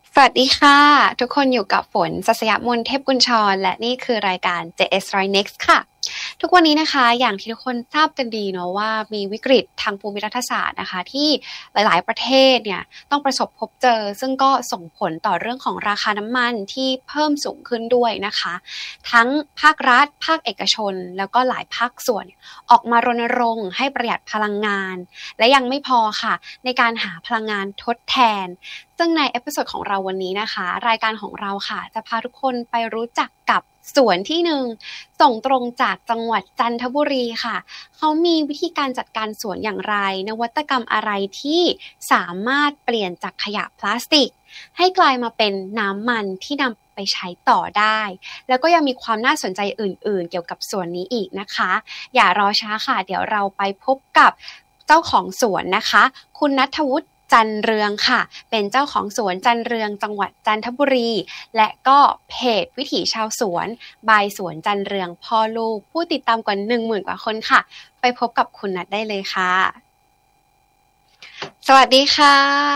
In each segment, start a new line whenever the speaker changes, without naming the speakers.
สวัสดีค่ะทุกคนอยู่กับฝนศัสยมนเทพกุญชรและนี่คือรายการ JS Roy Next ค่ะทุกวันนี้นะคะอย่างที่ทุกคนทราบกันดีเนาะว่ามีวิกฤตทางภูมิรัฐศาสตร์นะคะที่หลายๆประเทศเนี่ยต้องประสบพบเจอซึ่งก็ส่งผลต่อเรื่องของราคาน้ำมันที่เพิ่มสูงขึ้นด้วยนะคะทั้งภาครัฐภาคเอกชนแล้วก็หลายภาคส่วนออกมารณรงค์ให้ประหยัดพลังงานและยังไม่พอค่ะในการหาพลังงานทดแทนซึ่งในเอพิโซดของเราวันนี้นะคะรายการของเราค่ะจะพาทุกคนไปรู้จักกับสวนที่หนึ่งส่งตรงจากจังหวัดจันทบุรีค่ะเขามีวิธีการจัดการสวนอย่างไรนวัตกรรมอะไรที่สามารถเปลี่ยนจากขยะพลาสติกให้กลายมาเป็นน้ำมันที่นำไปใช้ต่อได้แล้วก็ยังมีความน่าสนใจอื่นๆเกี่ยวกับสวนนี้อีกนะคะอย่ารอช้าค่ะเดี๋ยวเราไปพบกับเจ้าของสวนนะคะคุณณัฐวุฒิจันเรืองค่ะเป็นเจ้าของสวนจันเรืองจังหวัดจันทบุรีและก็เพจวิถีชาวสวนบายสวนจันเรืองพ่อลูกผู้ติดตามกว่า 10,000 กว่าคนค่ะไปพบกับคุณนัทได้เลยค่ะสวัสดีค่ะ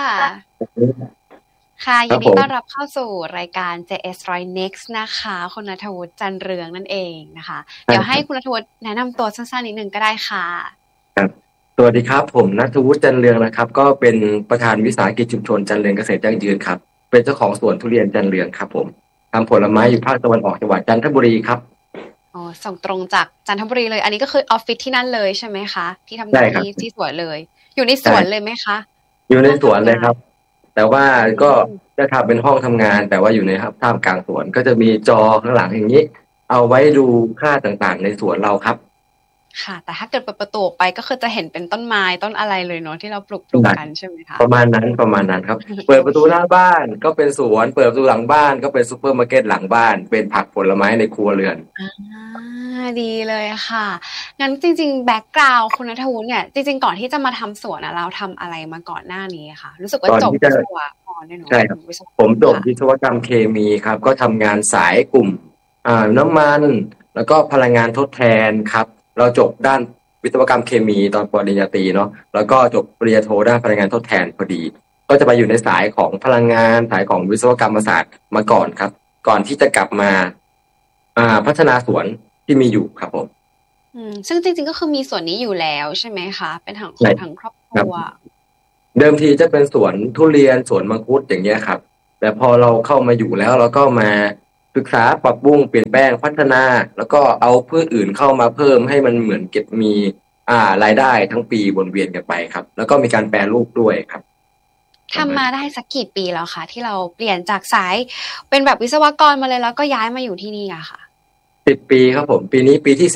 ค่ะยินดีต้อนรับเข้าสู่รายการ JS Roy Next นะคะคุณณัฐวุฒิจันเรืองนั่นเองนะคะเดี๋ยวให้คุณณัฐวุฒิแนะนำตัวสั้นๆนิดนึงก็ได้ค่ะ
สวัสดีครับผมณัฐวุฒิจันเรืองนะครับก็เป็นประธานวิสาหกิจชุมชนจันเรืองเกษตรยั่งยืนครับเป็นเจ้าของสวนทุเรียนจันเรืองครับผมทำผลไม้อยู่ภาคตะวันออกจังหวัดจันทบุรีครับ
อ๋อส่งตรงจากจันทบุรีเลยอันนี้ก็คือออฟฟิศที่นั่นเลยใช่ไหมคะที่ทำงานที่สวนเลยอยู่ในสวนเลยไหมคะ
อยู่ในสวนเลยครับแต่ว่าก็จะทำเป็นห้องทำงานแต่ว่าอยู่ในท่ามกลางสวนก็จะมีจอข้างหลังอย่างนี้เอาไว้ดูค่าต่างๆในสวนเราครับ
ค่ะแต่ถ้าเกิดเปิดประตูออกไปก็คือจะเห็นเป็นต้นไม้ต้นอะไรเลยเนาะที่เราปลูกกันใช่ไหมคะ
ประมาณนั้นครับ เปิดประตูหน้าบ้านก็เป็นสวนเปิดประตูหลังบ้านก็เป็นซุปเปอร์มาร์เก็ตหลังบ้านเป็นผักผลไม้ในครัวเรือน
ดีเลยค่ะงั้นจริงๆแบ็คกราวด์คุณณัฐวุฒิเนี่ยจริงๆก่อนที่จะมาทำสวนเราทำอะไรมาก่อนหน้านี้ค่ะรู้สึกว่าจบวิศวะด้วยเนาะ
ใช่ครับผมจบวิศวกรรมเคมีครับก็ทำงานสายกลุ่มน้ำมันแล้วก็พลังงานทดแทนครับเราจบด้านวิศวกรรมเคมีตอนปริญญาตรีเนาะแล้วก็จบปริญญาโทด้านพลังงานทดแทนพอดีก็จะไปอยู่ในสายของพลังงานสายของวิศวกรรมศาสตร์มาก่อนครับก่อนที่จะกลับมาพัฒนาสวนที่มีอยู่ครับผม
ซึ่งจริงๆก็คือมีสวนนี้อยู่แล้วใช่ไหมคะเป็นของทั้งครอบครัว
เดิมทีจะเป็นสวนทุเรียนสวนมังคุดอย่างเงี้ยครับแต่พอเราเข้ามาอยู่แล้วเราก็มาศึกษาปรับปรุงเปลี่ยนแปลงพัฒนาแล้วก็เอาพืชอื่นเข้ามาเพิ่มให้มันเหมือนเก็บมีรายได้ทั้งปีวนเวียนกันไปครับแล้วก็มีการแปรรูปด้วยครับ
ทำมาได้สักกี่ปีแล้วคะที่เราเปลี่ยนจากสายเป็นแบบวิศวกรมาเลยแล้วก็ย้ายมาอยู่ที่นี่อะค่ะ
10 ปีครับผมปีนี้ปีที่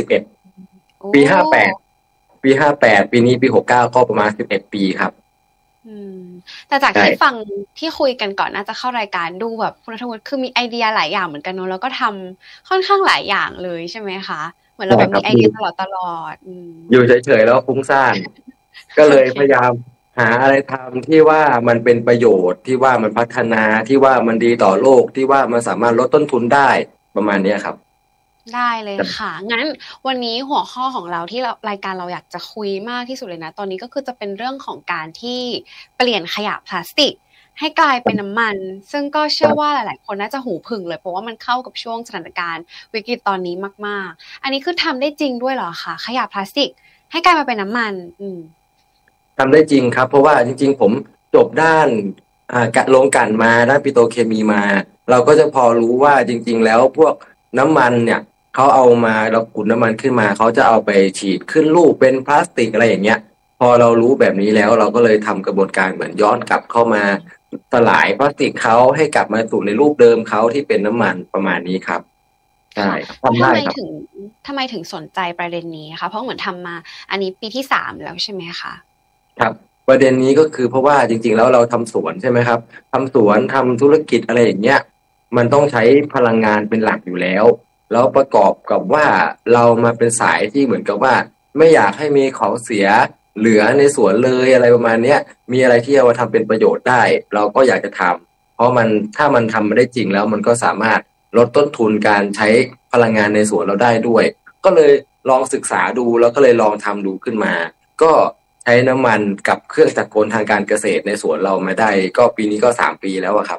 11ปี58ปีนี้ปี69ก็ประมาณ11 ปีครับ
แต่จากที่ฟังที่คุยกันก่อนน่าจะเข้ารายการดูแบบคุณณัฐวุฒิคือมีไอเดียหลายอย่างเหมือนกันเนอะแล้วก็ทำค่อนข้างหลายอย่างเลยใช่ไหมคะเหมือนเราแบบมีไอเดียตลอด
อยู่เฉยๆแล้วฟุ้งซ่านก็เลยพยายามหาอะไรทำที่ว่ามันเป็นประโยชน์ที่ว่ามันพัฒนาที่ว่ามันดีต่อโลกที่ว่ามันสามารถลดต้นทุนได้ประมาณนี้ครับ
ได้เลยค่ะงั้นวันนี้หัวข้อของเราที่รายการเราอยากจะคุยมากที่สุดเลยนะตอนนี้ก็คือจะเป็นเรื่องของการที่เปลี่ยนขยะพลาสติกให้กลายเป็นน้ำมันซึ่งก็เชื่อว่าหลายๆคนน่าจะหูผึ่งเลยเพราะว่ามันเข้ากับช่วงสถานการณ์วิกฤตตอนนี้มากๆอันนี้คือทำได้จริงด้วยเหรอคะขยะพลาสติกให้กลายมาเป็นน้ำมัน
ทำได้จริงครับเพราะว่าจริงๆผมจบด้านโรงกลั่นมาด้านปิโตรเคมีมาเราก็จะพอรู้ว่าจริงๆแล้วพวกน้ำมันเนี่ยเขาเอามาเราขุดน้ำมันขึ้นมาเขาจะเอาไปฉีดขึ้นรูปเป็นพลาสติกอะไรอย่างเงี้ยพอเรารู้แบบนี้แล้วเราก็เลยทำกระบวนการเหมือนย้อนกลับเข้ามาสลายพลาสติกเขาให้กลับมาสู่ในรูปเดิมเขาที่เป็นน้ำมันประมาณนี้ครับใช่ทำได้ครับ
ทำไมถึงสนใจประเด็นนี้คะเพราะเหมือนทำมาอันนี้ปีที่3แล้วใช่ไหมคะ
ครับประเด็นนี้ก็คือเพราะว่าจริงๆแล้วเราทำสวนใช่ไหมครับทำสวนทำธุรกิจอะไรอย่างเงี้ยมันต้องใช้พลังงานเป็นหลักอยู่แล้วแล้วประกอบกับว่าเรามาเป็นสายที่เหมือนกับว่าไม่อยากให้มีของเสียเหลือในสวนเลยอะไรประมาณเนี้ยมีอะไรที่เอามาทำเป็นประโยชน์ได้เราก็อยากจะทำเพราะมันถ้ามันทำมาได้จริงแล้วมันก็สามารถลดต้นทุนการใช้พลังงานในสวนเราได้ด้วยก็เลยลองศึกษาดูแล้วก็เลยลองทำดูขึ้นมาก็ใช้น้ำมันกับเครื่องจักรกลทางการเกษตรในสวนเรามาได้ก็ปีนี้ก็3 ปีแล้วครับ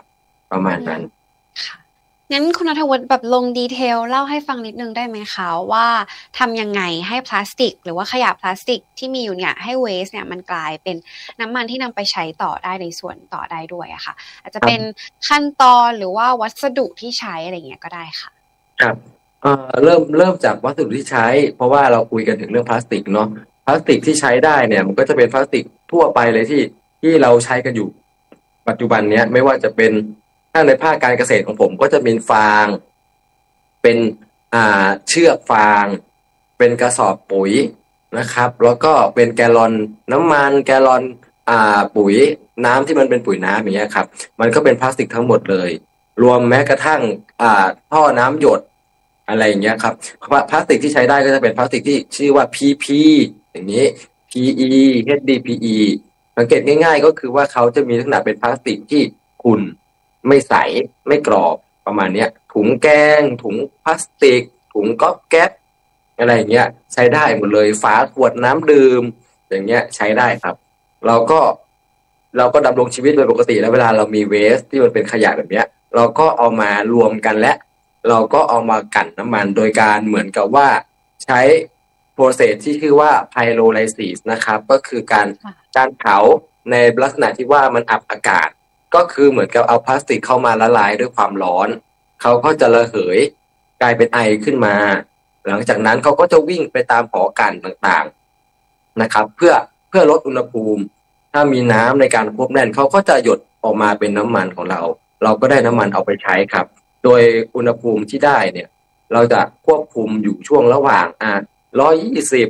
ประมาณ
อืม
นั้น
ค่ะงั้นคุณณัฐวุฒิแบบลงดีเทลเล่าให้ฟังนิดนึงได้ไหมคะว่าทำยังไงให้พลาสติกหรือว่าขยะพลาสติกที่มีอยู่เนี่ยให้เวสเนี่ยมันกลายเป็นน้ำมันที่นำไปใช้ต่อได้ในส่วนต่อได้ด้วยอะค่ะอาจจะเป็น
ครับ
ขั้นตอนหรือว่าวัสดุที่ใช้อะไรเงี้ยก็ได้ค่ะ
ครับเริ่มจากวัสดุที่ใช้เพราะว่าเราคุยกันถึงเรื่องพลาสติกเนาะพลาสติกที่ใช้ได้เนี่ยมันก็จะเป็นพลาสติกทั่วไปเลยที่เราใช้กันอยู่ปัจจุบันเนี้ยไม่ว่าจะเป็นถ้าในภาคการเกษตรของผมก็จะเป็นฟางเป็นเชือกฟางเป็นกระสอบปุ๋ยนะครับแล้วก็เป็นแกลลอนน้ำมันแกลลอนปุ๋ยน้ำที่มันเป็นปุ๋ยน้ำอย่างเงี้ยครับมันก็เป็นพลาสติกทั้งหมดเลยรวมแม้กระทั่งท่อน้ำหยดอะไรอย่างเงี้ยครับพลาสติกที่ใช้ได้ก็จะเป็นพลาสติกที่ชื่อว่า PP อย่างนี้ PE HDPE สังเกตง่ายๆก็คือว่าเขาจะมีลักษณะเป็นพลาสติกที่ขุ่นไม่ใสไม่กรอบประมาณเนี้ยถุงแกงถุงพลาสติกถุงก๊อบแก๊ปอะไรอย่างเงี้ยใช้ได้หมดเลยฝาขวดน้ำดื่มอย่างเงี้ยใช้ได้ครับเราก็เราก็ดำรงชีวิตโดยปกติแล้วเวลาเรามีเวสที่มันเป็นขยะแบบเนี้ยเราก็เอามารวมกันและเราก็เอามากลั่นน้ำมันโดยการเหมือนกับว่าใช้โปรเซสที่ชื่อว่าไพโรไลซิสนะครับก็คือการเผาในลักษณะที่ว่ามันอับอากาศก็คือเหมือนกับเอาพลาสติกเข้ามาละลายด้วยความร้อนเขาก็จะระเหยกลายเป็นไอขึ้นมาหลังจากนั้นเขาก็จะวิ่งไปตามหอกั่นต่างๆนะครับเพื่อลดอุณหภูมิถ้ามีน้ำในการควบแน่นเขาก็จะหยดออกมาเป็นน้ำมันของเราก็ได้น้ำมันเอาไปใช้ครับโดยอุณหภูมิที่ได้เนี่ยเราจะควบคุมอยู่ช่วงระหว่าง120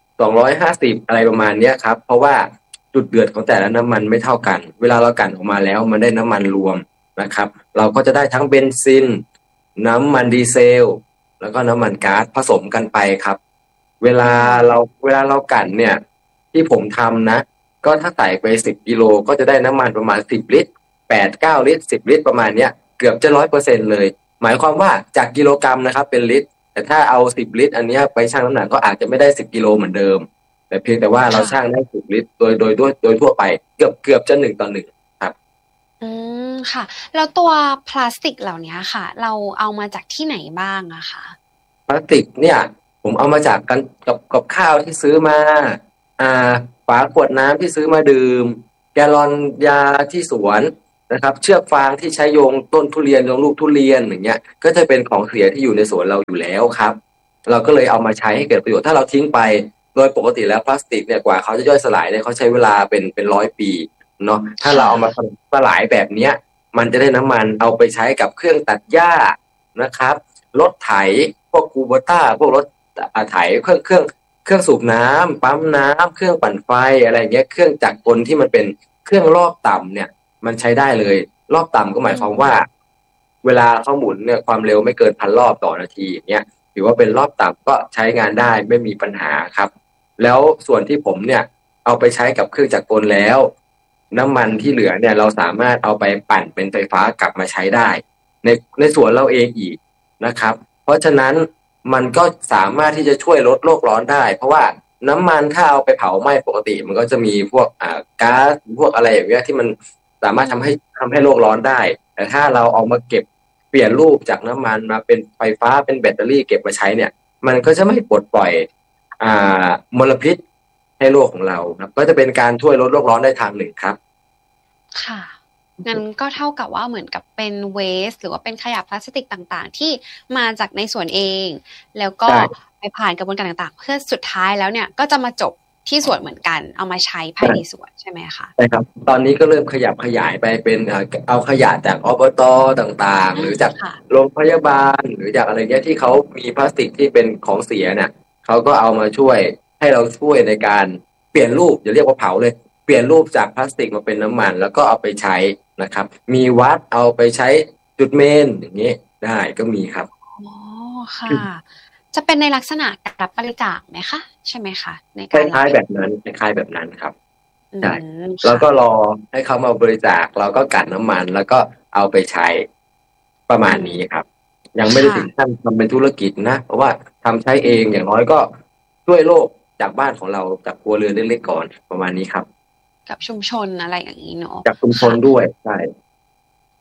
250อะไรประมาณเนี้ยครับเพราะว่าจุดเดือดของแต่ละน้ำมันไม่เท่ากันเวลาเรากลั่นออกมาแล้วมันได้น้ำมันรวมนะครับเราก็จะได้ทั้งเบนซินน้ำมันดีเซลแล้วก็น้ำมันก๊าซผสมกันไปครับเวลาเวลาเรากลั่นเนี่ยที่ผมทำนะก็ถ้าใส่ไป10 กิโลก็จะได้น้ำมันประมาณ10 ลิตร8-9 ลิตร10 ลิตรประมาณเนี้ยเกือบจะ100%เลยหมายความว่าจากกิโลกรัมนะครับเป็นลิตรแต่ถ้าเอา10 ลิตรอันเนี้ยไปชั่งน้ำหนักก็อาจจะไม่ได้10 กิโลเหมือนเดิมแต่เพียงแต่ว่าเรา
ค่ะ
ชั่งได้10 ลิตรโดยทั่วไปเกือบจะ1:1ครับ
อืค่ะแล้วตัวพลาสติกเหล่านี้ค่ะเราเอามาจากที่ไหนบ้างอะคะ
พลาสติกเนี่ยผมเอามาจากกันกับข้าวที่ซื้อมาอ่าฝาขวดน้ำที่ซื้อมาดื่มแกลลอนยาที่สวนนะครับเชือกฟางที่ใช้โยงต้นทุเรียนโยงลูกทุเรียนอย่างเงี้ยก็จะเป็นของเสียที่อยู่ในสวนเราอยู่แล้วครับเราก็เลยเอามาใช้ให้เกิดประโยชน์ถ้าเราทิ้งไปโดยปกติแล้วพลาสติกเนี่ยกว่าเขาจะย่อยสลายเนี่ยเขาใช้เวลาเป็น100 ปีเนาะถ้าเรา
ค่ะ
เอามาสลายแบบเนี้ยมันจะได้น้ำมันเอาไปใช้กับเครื่องตัดหญ้านะครับรถไถพวกคูโบต้าพวกรถไถเครื่องสูบน้ำปั๊มน้ำเครื่องปั่นไฟอะไรเงี้ยเครื่องจักรกลที่มันเป็นเครื่องรอบต่ำเนี่ยมันใช้ได้เลยรอบต่ำก็ห
อื
มายความว่า
ม
เวลาเขาหมุนเนี่ยความเร็วไม่เกิน1,000 รอบต่อนาทีอย่างเงี้ยถือว่าเป็นรอบต่ำก็ใช้งานได้ไม่มีปัญหาครับแล้วส่วนที่ผมเนี่ยเอาไปใช้กับเครื่องจักรกลแล้วน้ำมันที่เหลือเนี่ยเราสามารถเอาไปปั่นเป็นไฟฟ้ากลับมาใช้ได้ในส่วนเราเองอีกนะครับเพราะฉะนั้นมันก็สามารถที่จะช่วยลดโลกร้อนได้เพราะว่าน้ำมันถ้าเอาไปเผาไหม้ปกติมันก็จะมีพวกก๊าซพวกอะไรอย่างเงี้ยที่มันสามารถทำให้โลกร้อนได้แต่ถ้าเราเอามาเก็บเปลี่ยนรูปจากน้ำมันมาเป็นไฟฟ้าเป็นแบตเตอรี่เก็บมาใช้เนี่ยมันก็จะไม่ปลดปล่อยอ่มลพิษให้โลกของเราครับก็จะเป็นการช่วยลดโลกร้อนได้ทางหนึ่งครับ
ค่ะงั้นก็เท่ากับว่าเหมือนกับเป็นเวสหรือว่าเป็นขยะพลาสติกต่างๆที่มาจากในสวนเองแล้วก็
ใช่
ไปผ่านกระบวนการต่างๆเพื่อสุดท้ายแล้วเนี่ยก็จะมาจบที่สวนเหมือนกันเอามาใช้ภายใน
ใช่
สวนใช่ไหมคะ
ใช่ครับตอนนี้ก็เริ่มขยับขยายไปเป็นเอาขยะจากอบตต่างๆหรือจาก
ค่ะ
โรงพยาบาลหรือจากอะไรเงี้ยที่เขามีพลาสติกที่เป็นของเสียเนี่ยเขาก็เอามาช่วยให้เราช่วยในการเปลี่ยนรูปอย่าเรียกว่าเผาเลยเปลี่ยนรูปจากพลาสติกมาเป็นน้ำมันแล้วก็เอาไปใช้นะครับมีวัดเอาไปใช้จุดเมนอย่างนี้ได้ก็มีครับ
อ๋อค่ะจะเป็นในลักษณะการรับบริจาคไหมคะใช่ไหมคะใน
คล้าย
การรับไป
ๆแบบนั้นคล้ายๆแบบนั้นครับ
อื
ใช่
ม
แล้ว
ค่ะ
ก็รอให้เขามาบริจาคเราก็กลั่นน้ำมันแล้วก็เอาไปใช้ประมาณ
อืม
นี้ครับยังไม่ได้
ค่ะ
ถึงขั้นทำเป็นธุรกิจนะเพราะว่าทำใช้เองอย่างน้อยก็ช่วยโลกจากบ้านของเราจากครัวเรือนเล็กๆก่อนประมาณนี้ครับ
กับชุมชนอะไรอย่างนี้เนาะ
จากชุมชน
ค่ะ
ด้วยใช่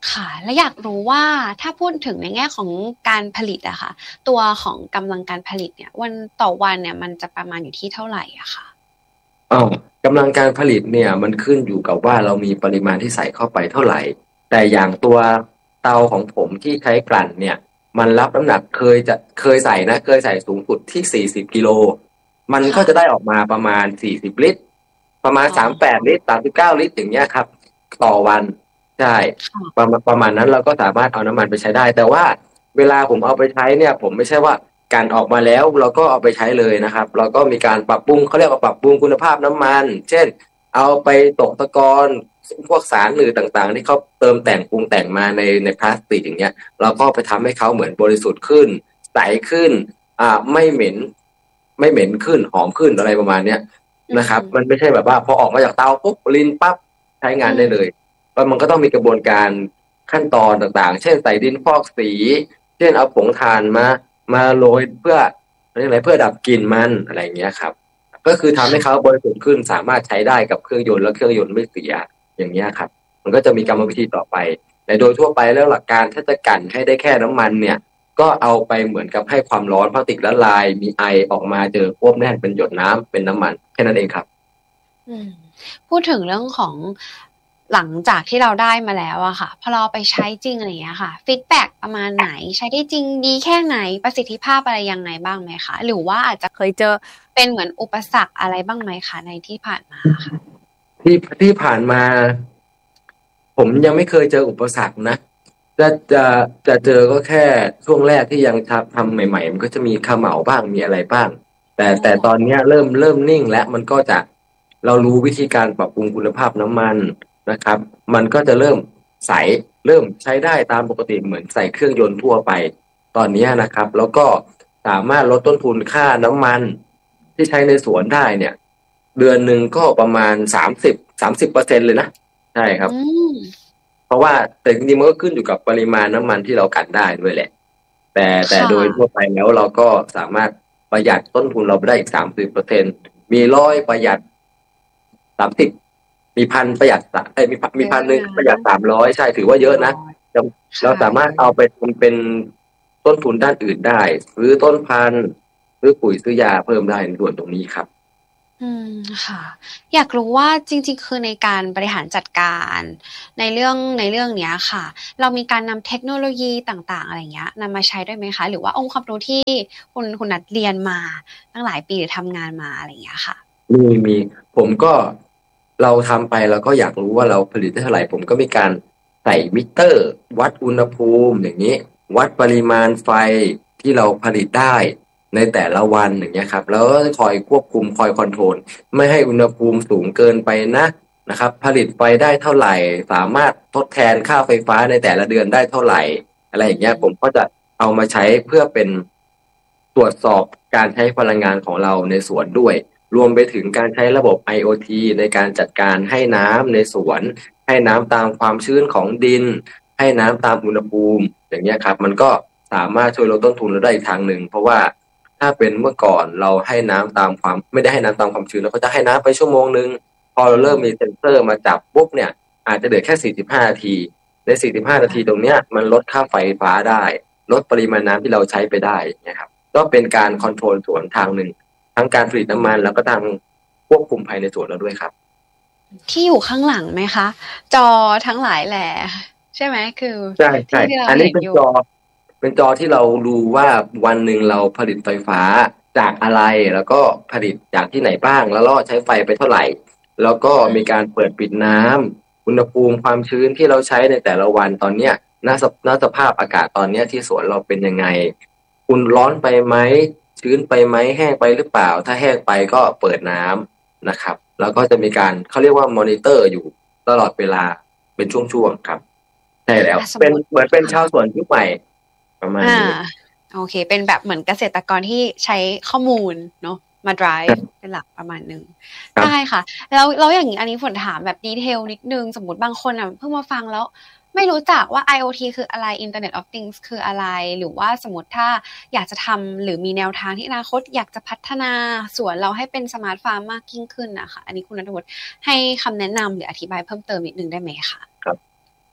ค่ะและอยากรู้ว่าถ้าพูดถึงในแง่ของการผลิตอะค่ะตัวของกำลังการผลิตเนี่ยวันต่อวันเนี่ยมันจะประมาณอยู่ที่เท่าไหร่อะค่ะ
อ๋อกำลังการผลิตเนี่ยมันขึ้นอยู่กับว่าเรามีปริมาณที่ใส่เข้าไปเท่าไหร่แต่อย่างตัวเตาของผมที่ใช้กลั่นเนี่ยมันรับน้ำหนักเคยใส่สูงสุดที่40 กิโลมันก็
ค่ะ
จะได้ออกมาประมาณ40 ลิตรประมาณ
อ๋อ
38 ลิตร39 ลิตรอย่างเงี้ยครับต่อวันใช่
ค่ะ
ประมาณนั้นเราก็สามารถเอาน้ำมันไปใช้ได้แต่ว่าเวลาผมเอาไปใช้เนี่ยผมไม่ใช่ว่าการออกมาแล้วเราก็เอาไปใช้เลยนะครับเราก็มีการปรับปรุงเขาเรียกว่าปรับปรุงคุณภาพน้ำมันเช่นเอาไปตกตะกอนพวกสารหนืดต่างๆที่เขาเติมแต่งปรุงแต่งมาในพลาสติกอย่างเงี้ยเราก็ไปทำให้เขาเหมือนบริสุทธิ์ขึ้นใสขึ้นไม่เหม็นขึ้นหอมขึ้นอะไรประมาณเนี้ย
อื
นะครับมัน
ม
ไม่ใช่แบบว่าพอออกมาจากเตาปุ๊บรินปั๊บใช้งาน
อืม
ได้เลยแล้วมันก็ต้องมีกระบวนการขั้นตอนต่างๆเช่นใส่ดินฟอกสีเช่นเอาผงถ่านมาโรยเพื่ออะไรเพื่อดับกลิ่นมันอะไรอย่างเงี้ยครับก็คือทำให้เขา
ค่ะ
บริสุทธิ์ขึ้นสามารถใช้ได้กับเครื่องยนต์และเครื่องยนต์ไม่เสียอย่างเงี้ยครับมันก็จะมีกรรมวิธีต่อไปแต่โดยทั่วไปแล้วหลักการถ้าจะกั่นให้ได้แค่น้ำมันเนี่ยก็เอาไปเหมือนกับให้ความร้อนพลาสติกละลายมีไอออกมาเจอควบแน่นเป็นหยดน้ำเป็นน้ำมันแค่นั้นเองครับ
อืมพูดถึงเรื่องของหลังจากที่เราได้มาแล้วอะค่ะพอเราเอาไปใช้จริงอะไรอย่างเงี้ยค่ะฟีดแบ็กประมาณไหนใช้ได้จริงดีแค่ไหนประสิทธิภาพอะไรยังไงบ้างไหมคะหรือว่าอาจจะเคยเจอเป็นเหมือนอุปสรรคอะไรบ้างไหมคะในที่ผ่านมาค่ะ
ที่ผ่านมาผมยังไม่เคยเจออุปสรรคนะจะจะจะเจอก็แค่ช่วงแรกที่ยังทำใหม่ๆมันก็จะมีเขม่าบ้างมีอะไรบ้างแต่ตอนเนี้ยเริ่มนิ่งแล้วมันก็จะเรารู้วิธีการปรับปรุงคุณภาพน้ำมันนะครับมันก็จะใสเริ่มใช้ได้ตามปกติเหมือนใส่เครื่องยนต์ทั่วไปตอนนี้นะครับแล้วก็สามารถลดต้นทุนค่าน้ำมันที่ใช้ในสวนได้เนี่ยเดือนหนึ่งก็ประมาณ30% เลยนะใช่ครับ
อืม
เพราะว่าแต่จริงๆมันก็ขึ้นอยู่กับปริมาณน้ำมันที่เรากันได้ด้วยแหละแต่
ค่ะ
โดยทั่วไปแล้วเราก็สามารถประหยัดต้นทุนเราไปได้อีก30%มีประหยัด30มีพันประหยัดมี
เยอะ
1,000ประหยัด
นะ
300ใช่ถือว่าเยอะนะ
300
เราเรา
ค่ะ
สามารถ
เยอะ
เอาไปทำเป็นต้นทุนด้านอื่นได้ซื้อต้นพันธุ์ซื้อปุ๋ยซื้อยาเพิ่มได้ในส่วนตรงนี้ครับ
อืมค่ะอยากรู้ว่าจริงๆคือในการบริหารจัดการในเรื่องเนี้ยค่ะเรามีการนำเทคโนโลยีต่างๆอะไรอย่างเงี้ยนำมาใช้ด้วยไหมคะหรือว่าองค์ความรู้ที่คุณนัดเรียนมาตั้งหลายปีหรือทำงานมาอะไรอย่างเงี้ยค่ะ
มีผมก็เราทำไปแล้วก็อยากรู้ว่าเราผลิตได้เท่าไหร่ผมก็มีการใส่มิเตอร์วัดอุณหภูมิอย่างนี้วัดปริมาณไฟที่เราผลิตได้ในแต่ละวันอย่างเงี้ยครับแล้วก็คอยควบคุมคอยคอนโทรลไม่ให้อุณหภูมิสูงเกินไปนะครับผลิตไฟได้เท่าไหร่สามารถทดแทนค่าไฟฟ้าในแต่ละเดือนได้เท่าไหร่อะไรอย่างเงี้ยผมก็จะเอามาใช้เพื่อเป็นตรวจสอบการใช้พลังงานของเราในสวนด้วย รวมไปถึงการใช้ระบบ IoT ในการจัดการให้น้ำในสวนให้น้ำตามความชื้นของดินให้น้ำตามอุณหภูมิอย่างเงี้ยครับมันก็สามารถช่วยลดต้นทุนเราได้อีกทางหนึ่งเพราะว่าถ้าเป็นเมื่อก่อนเราให้น้ำตามความไม่ได้ให้น้ำตามความชื้นเราก็จะให้น้ำไปชั่วโมงนึงพอเราเริ่มมีเซ็นเซอร์มาจับปุ๊บเนี่ยอาจจะเหลือแค่45นาทีใน45นาทีตรงเนี้ยมันลดค่าไฟฟ้าได้ลดปริมาณน้ำที่เราใช้ไปได้นะครับก็เป็นการคอนโทรลสวนทางหนึ่ง ทั้งการผลิตน้ำมันแล้วก็ทางควบคุมภายในสวนเราด้วยครับ
ที่อยู่ข้างหลังไหมคะจอทั้งหลายแหล่ใช่ไหมคือ
ใช่ใช่
ที่เรา
อันนี้
เห็นอยู่
เป็นจอที่เราดูว่าวันหนึ่งเราผลิตไฟฟ้าจากอะไรแล้วก็ผลิตจากที่ไหนบ้างแล้วเราใช้ไฟไปเท่าไหร่แล้วก็
อืม
มีการเปิดปิดน้ำอุณหภูมิความชื้นที่เราใช้ในแต่ละวันตอนเนี้ยหน้าสภาพอากาศตอนเนี้ยที่สวนเราเป็นยังไงอุ่นร้อนไปไหมชื้นไปไหมแห้งไปหรือเปล่าถ้าแห้งไปก็เปิดน้ำนะครับแล้วก็จะมีการเขาเรียกว่ามอนิเตอร์อยู่ตลอดเวลาเป็นช่วงๆครับ ใช่แล้วเป็น
สมมุติ
เหมือนเป็นชาว
ค่ะ
สวนยุคใหม่ประมาณ
อา
นี้
โอเคเป็นแบบเหมือนเกษตรกรที่ใช้ข้อมูลเนาะมา drive เป็นหลักประมาณหนึ่งได้
ครับ
ค่ะแล้วอย่างงี้อันนี้ฝนถามแบบ detail นิดหนึ่งสมมุติบางคนอะเพิ่งมาฟังแล้วไม่รู้จักว่า IoT คืออะไร Internet of Things คืออะไรหรือว่าสมมุติถ้าอยากจะทำหรือมีแนวทางที่อนาคตอยากจะพัฒนาสวนเราให้เป็นสมาร์ตฟาร์มมากยิ่งขึ้นน่ะค่ะอันนี้คุณณัฐวุฒิให้คำแนะนำหรืออธิบายเพิ่มเติมนิดหนึ่งได้ไหมคะ
ครับ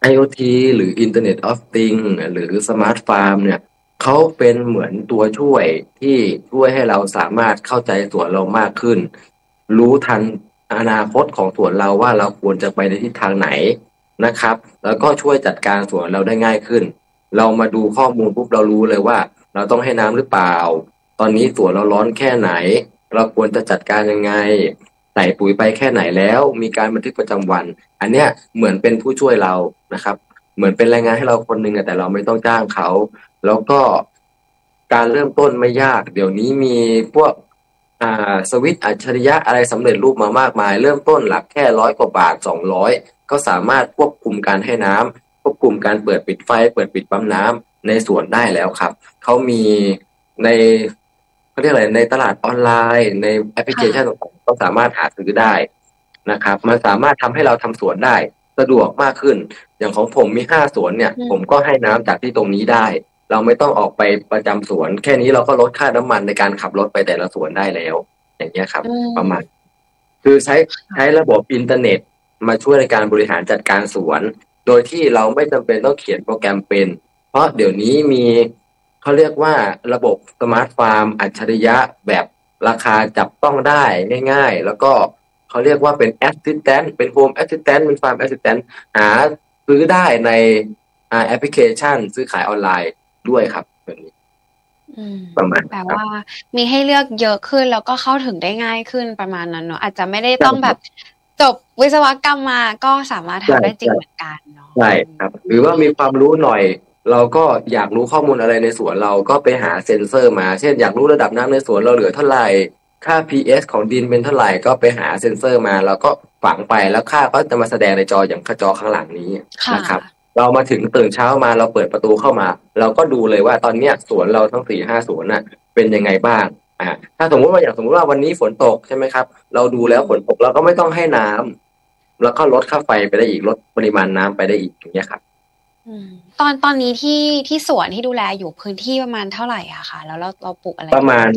IoT หรือ Internet of Things หรือ Smart Farm เนี่ยเขาเป็นเหมือนตัวช่วยที่ช่วยให้เราสามารถเข้าใจสวนเรามากขึ้นรู้ทันอนาคตของสวนเราว่าเราควรจะไปในทิศทางไหนนะครับแล้วก็ช่วยจัดการสวนเราได้ง่ายขึ้นเรามาดูข้อมูลปุ๊บเรารู้เลยว่าเราต้องให้น้ำหรือเปล่าตอนนี้สวนเราร้อนแค่ไหนเราควรจะจัดการยังไงใส่ปุ๋ยไปแค่ไหนแล้วมีการบันทึกประจำวันอันเนี้ยเหมือนเป็นผู้ช่วยเรานะครับเหมือนเป็นแรงงานให้เราคนหนึ่งแต่เราไม่ต้องจ้างเขาแล้วก็การเริ่มต้นไม่ยากเดี๋ยวนี้มีพวกสวิตช์อัจฉริยะอะไรสำเร็จรูปมามากมายเริ่มต้นหลักแค่100 กว่าบาท200ก็สามารถควบคุมการให้น้ำควบคุมการเปิดปิดไฟเปิดปิดปั๊มน้ำในสวนได้แล้วครับเขามีในเขาเรียกอะไรในตลาดออนไลน์ในแอปพลิเคชันต่างๆก็สามารถหาซื้อได้นะครับมันสามารถทำให้เราทำสวนได้สะดวกมากขึ้นอย่างของผมมี5 สวนเนี่ยผมก็ให้น้ำจากที่ตรงนี้ได้เราไม่ต้องออกไปประจำสวนแค่นี้เราก็ลดค่าน้ำมันในการขับรถไปแต่ละสวนได้แล้วอย่างเงี้ยครับประมาณคือใช้ระบบอินเทอร์เน็ตมาช่วยในการบริหารจัดการสวนโดยที่เราไม่จำเป็นต้องเขียนโปรแกรมเป็นเพราะเดี๋ยวนี้มีเขาเรียกว่าระบบสมาร์ทฟาร์มอัจฉริยะแบบราคาจับต้องได้ง่ายๆแล้วก็เขาเรียกว่าเป็นแอสซิสแตนต์เป็นโฮมแอสซิสแตนต์เป็นฟาร์มแอสซิสแตนต์หาซื้อได้ในแอปพลิเคชันซื้อขายออนไลน์ด้วยครับแบบนี้ประมาณ
แปลว่ามีให้เลือกเยอะขึ้นแล้วก็เข้าถึงได้ง่ายขึ้นประมาณนั้นเนาะอาจจะไม่ได้ต้องแบบจบวิศวกรรมมาก็สามารถทำได้จริงเหมือนกันเนาะ
ใช่ครับหรือว่ามีความรู้หน่อยเราก็อยากรู้ข้อมูลอะไรในสวนเราก็ไปหาเซ็นเซอร์มาเช่นอยากรู้ระดับน้ำในสวนเราเหลือเท่าไหร่ค่า pH ของดินเป็นเท่าไหร่ก็ไปหาเซ็นเซอร์มาแล้วก็ฝังไปแล้วค่าก็จะมาแสดงในจออย่างจอข้างหลังนี้นะครับเรามาถึงตื่นเช้ามาเราเปิดประตูเข้ามาเราก็ดูเลยว่าตอนเนี้ยสวนเราทั้ง 4-5 สวนน่ะเป็นยังไงบ้างถ้าสมมติว่าวันนี้ฝนตกใช่ไหมครับเราดูแล้วฝนตกเราก็ไม่ต้องให้น้ำแล้วก็ลดค่าไฟไปได้อีกลดปริมาณน้ำไปได้อีกอย่างเงี้ยครับ
ตอนนี้ที่สวนที่ดูแลอยู่พื้นที่ประมาณเท่าไหร่อะคะแล้วเราปลูกอะไร
ประมาณ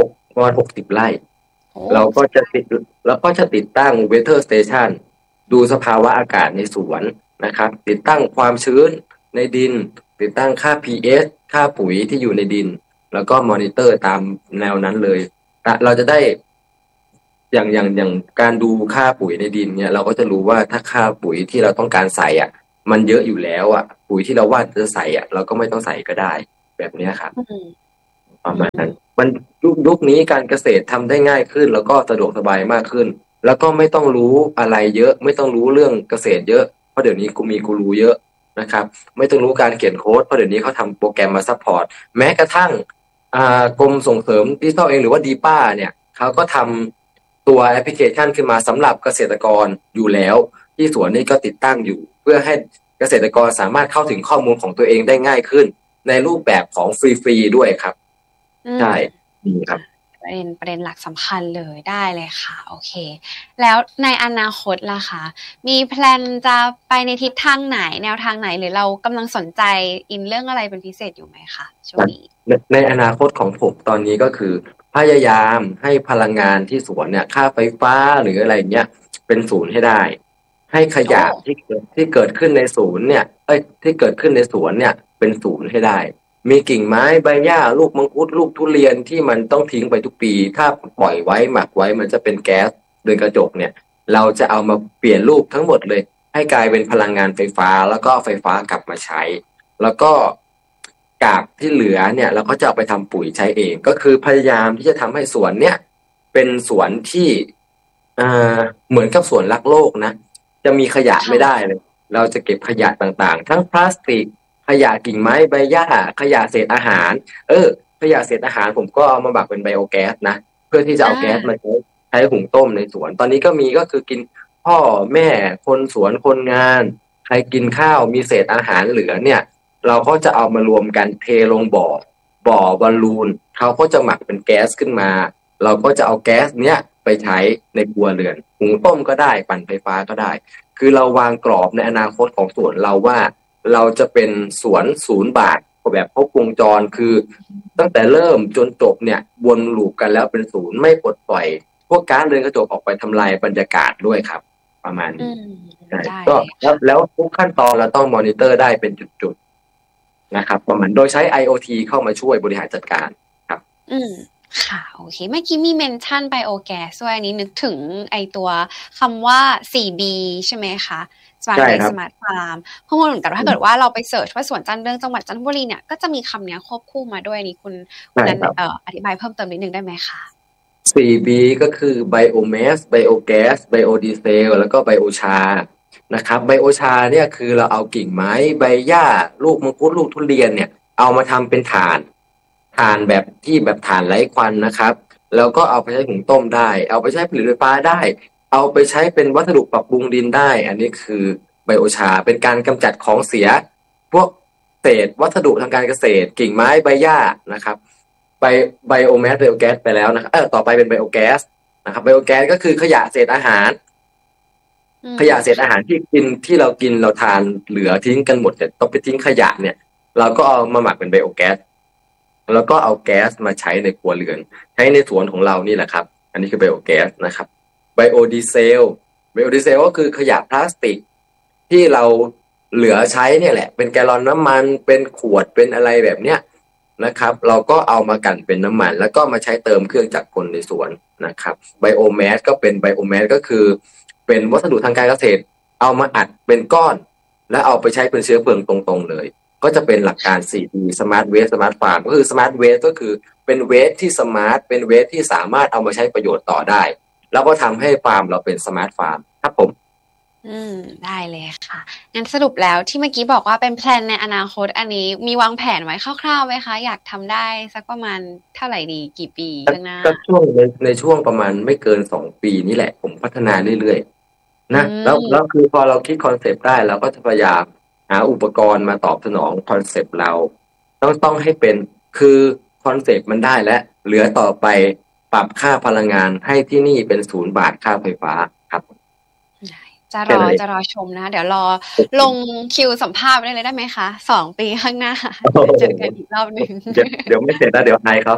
60 ไร่เราก็จะติดตั้ง Weather Station ดูสภาวะอากาศในสวนนะครับติดตั้งความชื้นในดินติดตั้งค่า pH ค่าปุ๋ยที่อยู่ในดินแล้วก็มอนิเตอร์ตามแนวนั้นเลยเราจะได้อย่างการดูค่าปุ๋ยในดินเนี่ยเราก็จะรู้ว่าถ้าค่าปุ๋ยที่เราต้องการใส่มันเยอะอยู่แล้วปุ๋ยที่เราว่าจะใส่เราก็ไม่ต้องใส่ก็ได้แบบนี้ครับประมาณนั้นมันยุคนี้การเกษตรทำได้ง่ายขึ้นแล้วก็สะดวกสบายมากขึ้นแล้วก็ไม่ต้องรู้อะไรเยอะไม่ต้องรู้เรื่องเกษตรเยอะเพราะเดี๋ยวนี้มีกูรูเยอะนะครับไม่ต้องรู้การเขียนโค้ดเพราะเดี๋ยวนี้เขาทำโปรแกรมมาซัพพอร์ตแม้กระทั่งกรมส่งเสริมดิจิทัลเองหรือว่าดีป้าเนี่ยเขาก็ทำตัวแอปพลิเคชันขึ้นมาสำหรับเกษตรกรอยู่แล้วที่สวนนี้ก็ติดตั้งอยู่เพื่อให้เกษตรกรสามารถเข้าถึงข้อมูลของตัวเองได้ง่ายขึ้นในรูปแบบของฟรีๆด้วยครับใช่ดีครับ
ประเด็นหลักสำคัญเลยได้เลยค่ะโอเคแล้วในอนาคตล่ะคะมีแพลนจะไปในทิศทางไหนแนวทางไหนหรือเรากำลังสนใจเรื่องอะไรเป็นพิเศษอยู่ไหมคะช่วงนี้
ในอนาคตของผมตอนนี้ก็คือพยายามให้พลังงานที่สวนเนี่ยค่าไฟฟ้าหรืออะไรเงี้ยเป็นศูนย์ให้ได้ให้ขยะที่เกิดขึ้นในศูนย์เนี่ยที่เกิดขึ้นในสวนเนี่ยเป็นศูนย์ให้ได้มีกิ่งไม้ใบหญ้าลูกมังคุดลูกทุเรียนที่มันต้องทิ้งไปทุกปีถ้าปล่อยไว้หมักไว้มันจะเป็นแก๊สเรือนกระจกเนี่ยเราจะเอามาเปลี่ยนรูปทั้งหมดเลยให้กลายเป็นพลังงานไฟฟ้าแล้วก็ไฟฟ้ากลับมาใช้แล้วก็กากที่เหลือเนี่ยเราก็จะเอาไปทำปุ๋ยใช้เองก็คือพยายามที่จะทำให้สวนเนี่ยเป็นสวนที่เหมือนกับสวนรักโลกนะจะมีขยะไม่ได้เลยเราจะเก็บขยะต่างๆทั้งพลาสติกขยะกิ่งไม้ใบหญ้าขยะเศษอาหารขยะเศษอาหารผมก็เอามาหมักเป็นไบโอแก๊สนะเพื่อที่จะเอาแก๊สมาใช้หุงต้มในสวนตอนนี้ก็คือกินพ่อแม่คนสวนคนงานใครกินข้าวมีเศษอาหารเหลือเนี่ยเราก็จะเอามารวมกันเทลงบ่อบอลลูนเขาก็จะหมักเป็นแก๊สขึ้นมาเราก็จะเอาแก๊สเนี้ยไปใช้ในครัวเรือนหุงต้มก็ได้ปั่นไฟฟ้าก็ได้คือเราวางกรอบในอนาคตของสวนเราว่าเราจะเป็นสวน0 บาทแบบครบวงจรคือตั้งแต่เริ่มจนจบเนี่ยวนลูปกันแล้วเป็นศูนย์ไม่ปลดปล่อยพวกก๊าซเรือนกระจกออกไปทำลายบรรยากาศด้วยครับประมาณนี้
ได้
ก็
เลย
แล้วทุกขั้นตอนเราต้องมอนิเตอร์ได้เป็นจุดๆนะครับประมาณโดยใช้ IoT เข้ามาช่วยบริหารจัดการครับ
ค่ะโอเคเมื่อกี้มีเมนชั่นไบโอแก๊สด้วยอันนี้นึกถึงไอตัวคำว่า 4B ใช่ไหมคะ Smart Waste Smart Farm เพราะว่าเหมือนกับถ้าเกิดว่าเราไปเสิร์ชว่าสวนจันทร์เรื่องจังหวัดจันทบุรีเนี่ยก็จะมีคำนี้ควบคู่มาด้วยนี่คุณนั้นอธิบายเพิ่มเติมนิดนึงได้ไหมคะ
4B ก็คือ Biomass Biogas Biodiesel แล้วก็ Biochar นะครับ Biochar เนี่ยคือเราเอากิ่งไม้ใบหญ้าลูกมังคุดลูกทุเรียนเนี่ยเอามาทำเป็นถ่านแบบที่แบบถ่านไร้ควันนะครับแล้วก็เอาไปใช้หุงต้มได้เอาไปใช้ผลิตไฟฟ้าได้เอาไปใช้เป็นวัสดุปรับปรุงดินได้อันนี้คือไบโอชาเป็นการกำจัดของเสียพวกเศษวัสดุทางการเกษตรกิ่งไม้ใบหญ้านะครับไบโอแมสไบโอแก๊สไปแล้วนะครับต่อไปเป็นไบโอแก๊สนะครับไบโอแก๊สก็คือขยะเศษอาหารที่เรากินเราทานเหลือทิ้งกันหมดแต่ต้องไปทิ้งขยะเนี่ยเราก็เอามาหมักเป็นไบโอแก๊สแล้วก็เอาแก๊สมาใช้ในครัวเรือนใช้ในสวนของเรานี่แหละครับอันนี้คือไบโอแก๊สนะครับไบโอดีเซลก็คือขยะพลาสติกที่เราเหลือใช้เนี่ยแหละเป็นแกลลอนน้ำมันเป็นขวดเป็นอะไรแบบเนี้ยนะครับเราก็เอามากั่นเป็นน้ำมันแล้วก็มาใช้เติมเครื่องจักรกลในสวนนะครับไบโอแมสก็เป็นไบโอแมสก็คือเป็นวัสดุทางการเกษตรเอามาอัดเป็นก้อนแล้วเอาไปใช้เป็นเชื้อเพลิงตรงๆเลยก็จะเป็นหลักการ 4D Smart Waste Smart Farm ก็คือ Smart Waste ก็คือเป็นเวสที่สมาร์ทเป็นเวสที่สามารถเอามาใช้ประโยชน์ต่อได้แล้วก็ทำให้ฟาร์มเราเป็นสมาร์ทฟาร์มครับผม
ได้เลยค่ะงั้นสรุปแล้วที่เมื่อกี้บอกว่าเป็นแพลนในอนาคตอันนี้มีวางแผนไว้คร่าวๆไหมคะอยากทำได้สักประมาณเท่าไหร่ดีกี่ปีข้างหน้า
ก็ช่วงในช่วงประมาณไม่เกิน2 ปีนี่แหละผมพัฒนาเรื่อยๆนะแล้วคือพอเราคิดคอนเซปต์ได้เราก็จะพยายามหาอุปกรณ์มาตอบสนองคอนเซปต์เราต้องให้เป็นคือคอนเซปต์มันได้แล้วเหลือต่อไปปรับค่าพลังงานให้ที่นี่เป็น0 บาทค่าไฟฟ้าครับ
จะรอชมนะเดี๋ยวรอลงคิวสัมภาษณ์ได้เลยได้ไหมคะ2 ปีข้างหน้าเจอกันอีกรอบนึง
เดี๋ยวไม่เสร็จแล้วเดี๋ยวอายเขา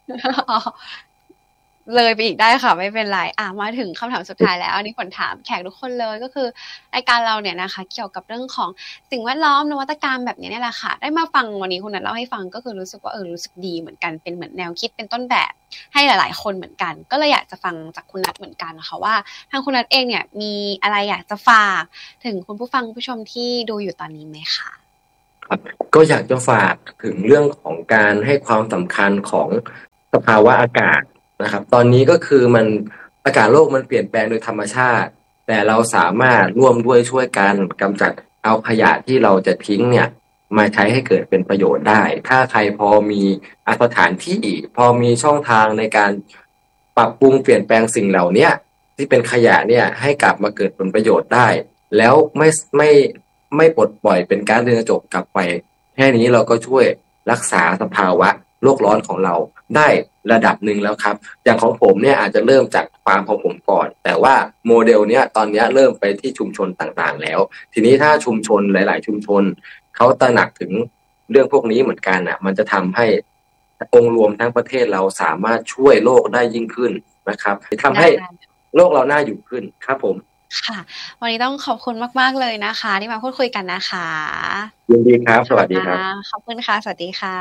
เลยไปอีกได้ค่ะไม่เป็นไรมาถึงคำถามสุดท้ายแล้วอันนี้ฝนถามแขกทุกคนเลยก็คือรายการเราเนี่ยนะคะเกี่ยวกับเรื่องของสิ่งแวดล้อมนวัตกรรมแบบนี้เนี่ยแหละค่ะได้มาฟังวันนี้คุณนัทเล่าให้ฟังก็คือรู้สึกว่ารู้สึกดีเหมือนกันเป็นเหมือนแนวคิดเป็นต้นแบบให้หลายๆคนเหมือนกันก็เลยอยากจะฟังจากคุณนัทเหมือนกันนะคะว่าทางคุณนัทเองเนี่ยมีอะไรอยากจะฝากถึงคุณผู้ฟังผู้ชมที่ดูอยู่ตอนนี้ไหมคะ
ก็อยากจะฝากถึงเรื่องของการให้ความสำคัญของสภาวะอากาศนะครับตอนนี้ก็คืออากาศโลกมันเปลี่ยนแปลงโดยธรรมชาติแต่เราสามารถร่วมด้วยช่วยกันกำจัดเอาขยะที่เราจะทิ้งเนี่ยมาใช้ให้เกิดเป็นประโยชน์ได้ถ้าใครพอมีสถานที่พอมีช่องทางในการปรับปรุงเปลี่ยนแปลงสิ่งเหล่านี้ที่เป็นขยะเนี่ยให้กลับมาเกิดผลประโยชน์ได้แล้วไม่ปลดปล่อยเป็นก๊าซเรือนกระจกกลับไปแค่นี้เราก็ช่วยรักษาสภาวะโลกร้อนของเราได้ระดับหนึ่งแล้วครับอย่างของผมเนี่ยอาจจะเริ่มจากฟาร์มของผมก่อนแต่ว่าโมเดลเนี้ยตอนนี้เริ่มไปที่ชุมชนต่างๆแล้วทีนี้ถ้าชุมชนหลายๆชุมชนเขาตระหนักถึงเรื่องพวกนี้เหมือนกันมันจะทำให้องค์รวมทั้งประเทศเราสามารถช่วยโลกได้ยิ่งขึ้นนะครับทำให้โลกเราน่าอยู่ขึ้นครับผม
ค่ะวันนี้ต้องขอบคุณมากๆเลยนะคะที่มาพูดคุยกันนะคะ
ยินดีครับสวัสดีครับ
ขอบคุณค่ะสวัสดีค่ะ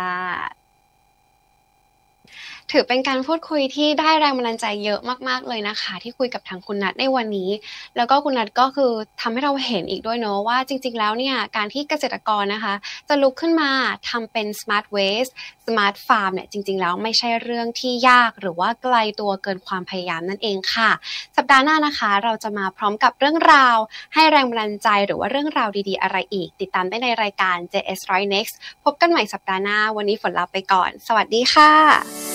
ถือเป็นการพูดคุยที่ได้แรงบันดาลใจเยอะมากๆเลยนะคะที่คุยกับทางคุณนัทในวันนี้แล้วก็คุณนัทก็คือทำให้เราเห็นอีกด้วยเนาะว่าจริงๆแล้วเนี่ยการที่เกษตรกรนะคะจะลุกขึ้นมาทำเป็น Smart Waste Smart Farm เนี่ยจริงๆแล้วไม่ใช่เรื่องที่ยากหรือว่าไกลตัวเกินความพยายามนั่นเองค่ะสัปดาห์หน้านะคะเราจะมาพร้อมกับเรื่องราวให้แรงบันดาลใจหรือว่าเรื่องราวดีๆอะไรอีกติดตามได้ในรายการ JS Right Next พบกันใหม่สัปดาห์หน้าวันนี้ฝนลาไปก่อนสวัสดีค่ะ